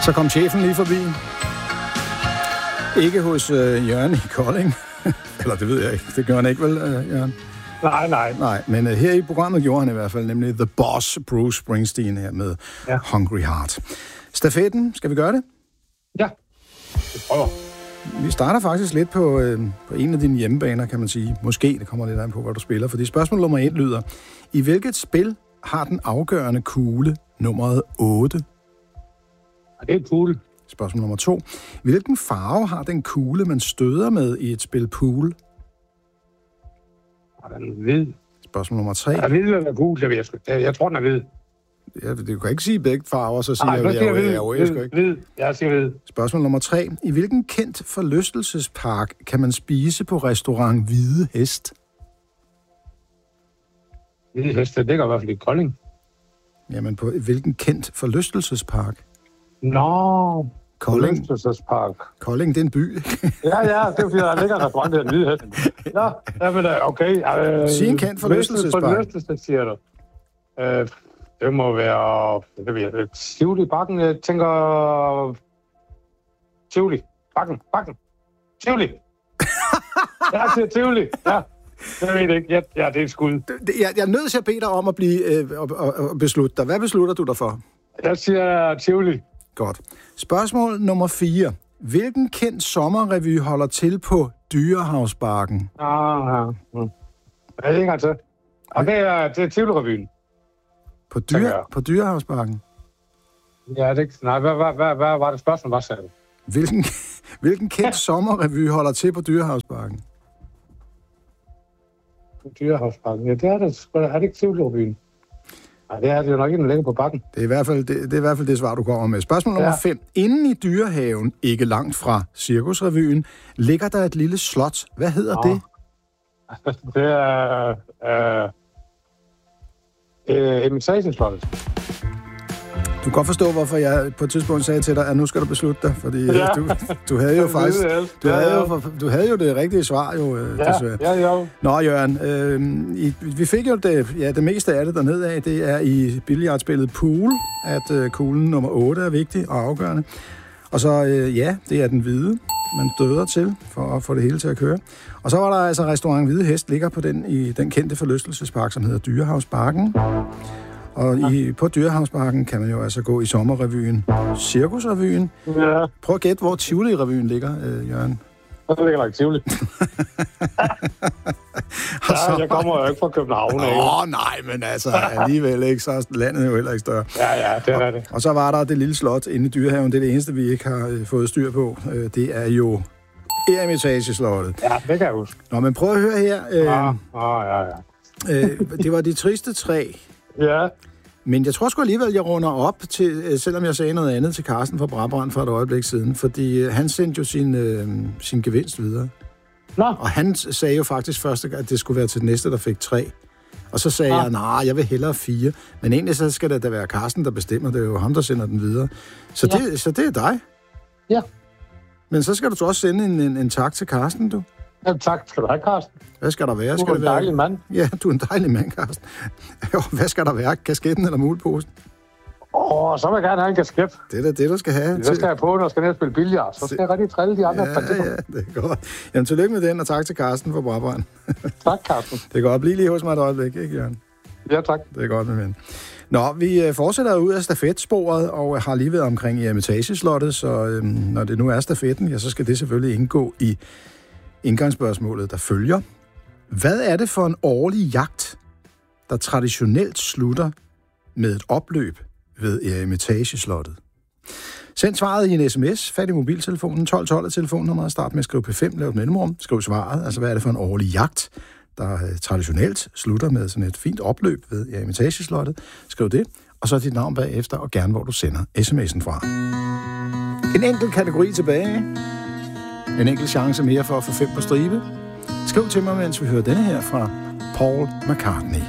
Så kom chefen lige forbi. Ikke hos Jørgen i Kolding. Eller det ved jeg ikke. Det gør han ikke vel, Jørgen? Nej. Men her i programmet gjorde han i hvert fald, nemlig The Boss, Bruce Springsteen her med Hungry Heart. Stafetten, skal vi gøre det? Ja, det prøver. Vi starter faktisk lidt på en af dine hjemmebaner, kan man sige. Måske, det kommer lidt an på, hvad du spiller. Fordi spørgsmål nummer 1 lyder: i hvilket spil har den afgørende kugle nummeret 8? Det er pool. Spørgsmål nummer 2. Hvilken farve har den kugle, man støder med i et spil pool? Den er hvid. Spørgsmål nummer 3. Er hvid eller gul? Jeg tror, den er hvid. Ja, du kan ikke sige begge farver, så siger jeg hvid. Jeg siger hvid. Spørgsmål nummer 3. I hvilken kendt forlystelsespark kan man spise på restaurant Hvide Hest? Hvide Hest, det ligger i hvert fald i Kolding. Jamen, på hvilken kendt forlystelsespark? Nå, Kolding. Forlystelsespark. Kolding, det er en by. ja, det er fordi, der ligger en restaurant, der er Hvide Hest. Ja, okay. Sig en kendt forlystelsespark. Forlystelsespark, siger du. Det må være... Det ved jeg. Tivoli Bakken, jeg tænker... Tivoli. Bakken. Tivoli. Jeg siger Tivoli. Ja. Jeg ved det ikke. Ja, det er et skud. Jeg er nødt til at bede dig om at beslutte dig. Hvad beslutter du dig for? Jeg siger Tivoli. Godt. Spørgsmål nummer 4. Hvilken kendt sommerrevy holder til på Dyrehavsbakken? Jeg ved ikke altså. Og det er Tivoli-revyen. På Dyrehavsbakken? Ja, det er ikke... Nej, hvad var det spørgsmål? Hvad sagde du? Hvilken kendt sommerrevy holder til på Dyrehavsbakken? Dyrehavsbakken? Ja, det er det. Er det ikke Tivoli-revyen? Nej, det er det jo nok ikke længere på bakken. Det er i hvert fald det svar, du kommer med. Spørgsmål nummer 5. Inden i Dyrehaven, ikke langt fra Cirkusrevyen, ligger der et lille slot. Hvad hedder det? Det er... Imitationslottet. Du kan godt forstå, hvorfor jeg på et tidspunkt sagde til dig, at nu skal du beslutte dig, fordi du havde jo faktisk... Du havde jo det rigtige svar, desværre. Ja. Nå, Jørgen, vi fik jo det meste af det dernede af. Det er i billiardspillet Pool, at kuglen nummer 8 er vigtig og afgørende. Og så, det er den hvide, man døder til, for at få det hele til at køre. Og så var der altså restaurant Hvide Hest, ligger på i den kendte forlystelsespark, som hedder Dyrehavsbakken. Og på Dyrehavsbakken kan man jo altså gå i sommerrevyen, Cirkusrevyen. Ja. Prøv at gætte, hvor Tivoli-revyen ligger, Jørgen. Det ligger nok Tivoli. Jeg kommer jo ikke fra København. Nej, men altså alligevel ikke, så er landet jo heller ikke større. Ja, det er det. Og så var der det lille slot inde i Dyrehaven. Det er det eneste, vi ikke har fået styr på. Det er jo Eremitageslottet. Ja, det kan jeg huske. Nå, men prøv at høre her. Ja. Det var de triste 3. Ja. Men jeg tror sgu alligevel, jeg runder op til, selvom jeg sagde noget andet til Carsten fra Brabrand for et øjeblik siden, fordi han sendte jo sin gevinst videre. Nå. Og han sagde jo faktisk først, at det skulle være til den næste, der fik 3. Og så sagde jeg, jeg vil hellere 4. Men egentlig så skal det da være Carsten, der bestemmer. Det er jo ham, der sender den videre. Så det er dig. Ja. Men så skal du også sende en tak til Carsten, du. Ja, tak skal du have, Carsten. Hvad skal der være? Du er en dejlig mand. Ja, du er en dejlig mand, Carsten. Hvad skal der være? Kasketten eller muleposen? Så vil jeg gerne have en kasket. Det er da det, du skal have. Det skal jeg på, når jeg skal ned og spille billard. Så skal jeg rigtig trille de andre principper. Ja, det er godt. Jamen, tillykke med den, og tak til Carsten for Brabrand. Tak, Carsten. Det er godt. Bliv lige hos mig et øjeblik, ikke, Jørgen? Ja, tak. Det er godt med ven. Nå, vi fortsætter ud af stafetsporet, og har lige været omkring Eremitageslottet, så når det nu er stafetten, ja, så skal det selvfølgelig indgå i indgangsspørgsmålet, der følger. Hvad er det for en årlig jagt, der traditionelt slutter med et opløb ved Eremitageslottet? Send svaret i en sms, fat i mobiltelefonen, 1212 er telefonnummeret, start med at skrive P5, lav et mellemrum, skriv svaret, altså hvad er det for en årlig jagt, der traditionelt slutter med sådan et fint opløb ved Eremitageslottet. Skriv det, og så dit navn bagefter, og gerne hvor du sender sms'en fra. En enkelt kategori tilbage. En enkelt chance mere for at få 5 på stribe. Skriv til mig, mens vi hører denne her fra Paul McCartney.